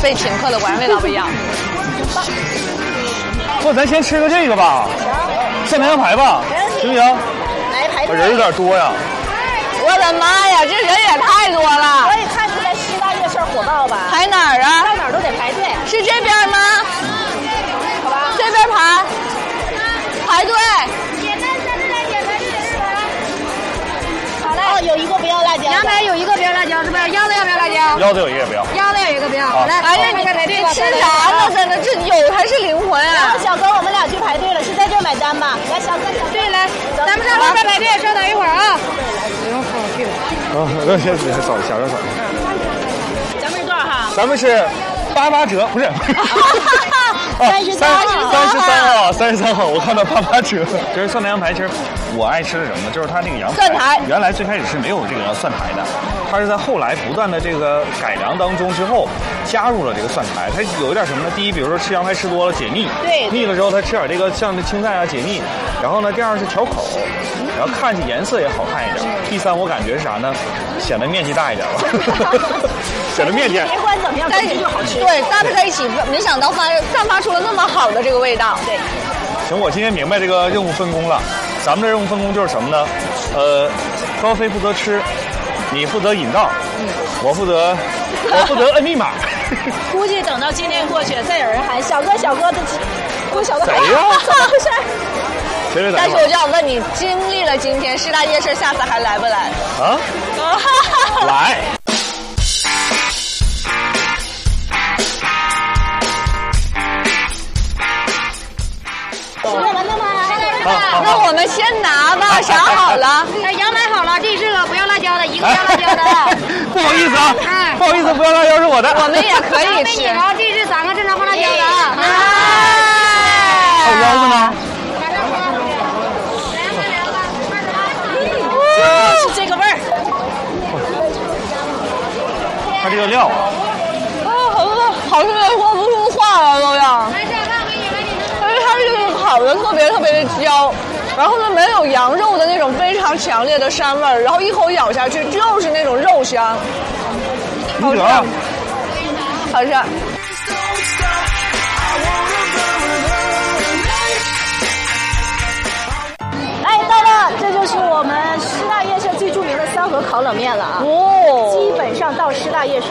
被请客的，果然味道不一样。 不，咱先吃个这个吧，蒜苔羊排吧，行不行？ 来排队。 人有点多呀。 我的妈呀，这人也太多了！ 所以看出来师大夜市火爆吧？ 排哪儿啊？ 到哪儿都得排队。 是这边吗？ 好吧。 这边排队。 好嘞。哦，有一个不要辣椒。 羊排有一个不要辣椒，是不是？腰子要不要辣椒？ 腰子有一个不要。 腰子有一个不要。好来， 哎呀，你吃啥呢？在那这有还是灵魂啊？ 然后小哥，我们俩去排队了，是在这儿买单吧？来，小哥， 对，来，咱们上后边排队，稍等一会儿啊。不用跑去了。 那先扫，小着扫。 咱们是多少号？ 咱们是88折，不是。33号，我看到88折。其实蒜苔羊排，其实我爱吃的什么呢？就是它那个羊排，原来最开始是没有这个蒜苔的，它是在后来不断的这个改良当中之后，加入了这个蒜苔。它有一点什么呢？第一，比如说吃羊排吃多了解腻， 对， 腻了之后它吃点这个像这青菜啊解腻。然后呢，第二是调口，然后看起颜色也好看一点。第三，我感觉是啥呢？显得面积大一点了，显得面积。 别管怎么样，但是就好吃。 对，搭配在一起，没想到散发出了那么好的这个味道。 对。 行，我今天明白这个任务分工了。咱们的任务分工就是什么呢？高飞负责吃，你负责引道，我负责摁密码。 估计等到今天过去，再有人喊小哥小哥的，我小哥谁呀？ 怎么回事？ 但是我就想问你，经历了今天师大夜市，下次还来不来？ 啊？来。 那我们先拿吧，想好了。 哎，羊排好了，这是个不要辣椒的，一个不要辣椒的。 不好意思啊，不好意思，不要辣椒是我的。 我们也可以吃。 然后这是3个正常放辣椒的啊。 还有腰子吗？ 是这个味儿。 它这个料啊， 好像说不出话来都要。因为它这个烤的特别的焦，然后呢没有羊肉的那种非常强烈的膻味儿，然后一口咬下去就是那种肉香。 好吃， 好吃。 哎，到了，这就是我们师大夜市最著名的3合烤冷面了啊！哦，基本上到师大夜市。